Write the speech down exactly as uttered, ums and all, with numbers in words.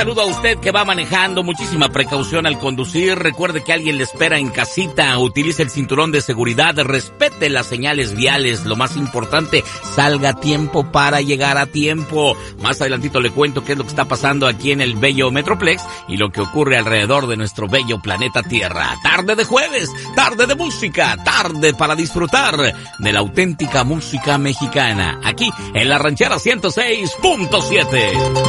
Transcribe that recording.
Saludo a usted que va manejando, muchísima precaución al conducir, recuerde que alguien le espera en casita, utilice el cinturón de seguridad, respete las señales viales, lo más importante, salga a tiempo para llegar a tiempo. Más adelantito le cuento qué es lo que está pasando aquí en el bello Metroplex y lo que ocurre alrededor de nuestro bello planeta Tierra. Tarde de jueves, tarde de música, tarde para disfrutar de la auténtica música mexicana, aquí en la Ranchera ciento seis punto siete.